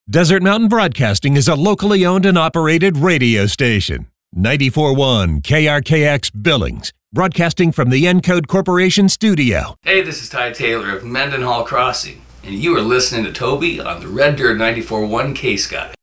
Desert Mountain Broadcasting is a locally owned and operated radio station. 94.1 KRKX Billings, broadcasting from the Encode Corporation studio. Hey, this is Ty Taylor of Mendenhall Crossing, and you are listening to Toby on the Red Dirt 94.1 K-Sky.